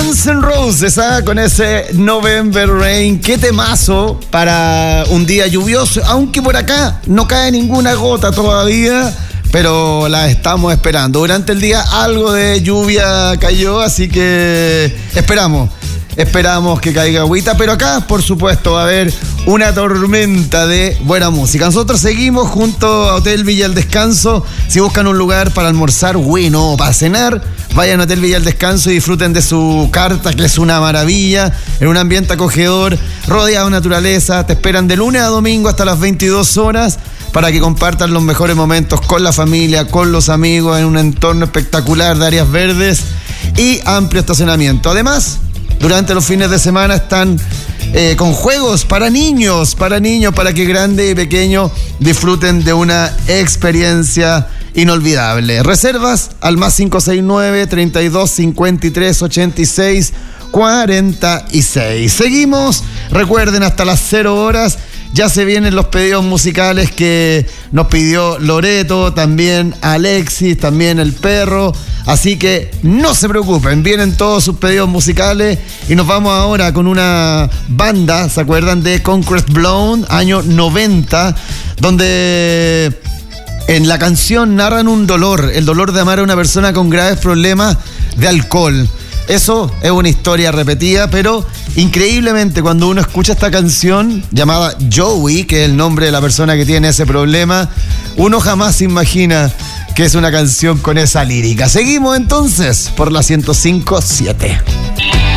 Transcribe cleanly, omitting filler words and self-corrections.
Guns N' Roses, con ese November Rain. Qué temazo para un día lluvioso, aunque por acá no cae ninguna gota todavía, pero la estamos esperando. Durante el día algo de lluvia cayó, así que esperamos que caiga agüita, pero acá, por supuesto, va a haber una tormenta de buena música. Nosotros seguimos junto a Hotel Villa El Descanso. Si buscan un lugar para almorzar bueno o para cenar, vayan a Hotel Villa El Descanso y disfruten de su carta, que es una maravilla, en un ambiente acogedor, rodeado de naturaleza. Te esperan de lunes a domingo hasta las 22 horas para que compartan los mejores momentos con la familia, con los amigos, en un entorno espectacular de áreas verdes y amplio estacionamiento. Además, durante los fines de semana están con juegos para niños, para que grande y pequeño disfruten de una experiencia inolvidable. Reservas al más 569-3253-86-46. Seguimos, recuerden, hasta las 0 horas. Ya se vienen los pedidos musicales que nos pidió Loreto, también Alexis, también el perro. Así que no se preocupen, vienen todos sus pedidos musicales y nos vamos ahora con una banda, ¿se acuerdan de Concrete Blonde? Año 90, donde en la canción narran un dolor, el dolor de amar a una persona con graves problemas de alcohol. Eso es una historia repetida, pero increíblemente cuando uno escucha esta canción llamada Joey, que es el nombre de la persona que tiene ese problema, uno jamás se imagina que es una canción con esa lírica. Seguimos entonces por la 105.7.